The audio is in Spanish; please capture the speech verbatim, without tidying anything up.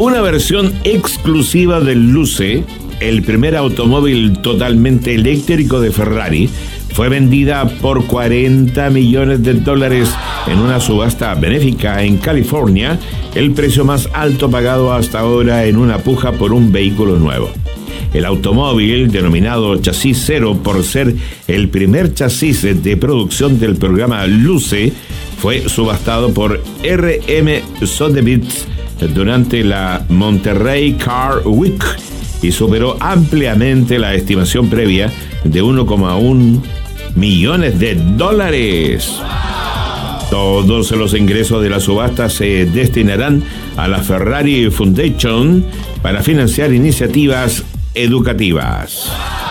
Una versión exclusiva del Luce, el primer automóvil totalmente eléctrico de Ferrari, fue vendida por cuarenta millones de dólares en una subasta benéfica en California, el precio más alto pagado hasta ahora en una puja por un vehículo nuevo. El automóvil, denominado Chasis Cero por ser el primer chasis de producción del programa Luce, fue subastado por R M Sotheby's durante la Monterrey Car Week y superó ampliamente la estimación previa de uno coma uno millones de dólares. Todos los ingresos de la subasta se destinarán a la Ferrari Foundation para financiar iniciativas educativas.